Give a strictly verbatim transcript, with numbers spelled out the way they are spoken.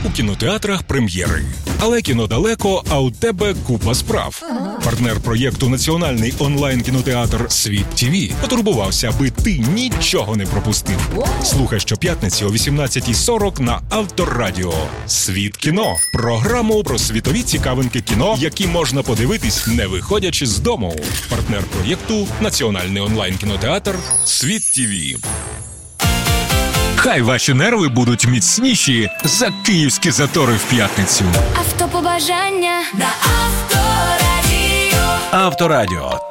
У кінотеатрах прем'єри. Але кіно далеко, а у тебе купа справ. Партнер проєкту «Національний онлайн-кінотеатр Світ ТІВІ» потурбувався, аби ти нічого не пропустив. Слухай щоп'ятниці о вісімнадцятій сорок на Авторадіо. «Світ кіно» – програму про світові цікавинки кіно, які можна подивитись, не виходячи з дому. Партнер проєкту «Національний онлайн-кінотеатр Світ ТІВІ». Хай ваші нерви будуть міцніші за київські затори в п'ятницю. Автопобажання на Авторадіо. Авторадіо.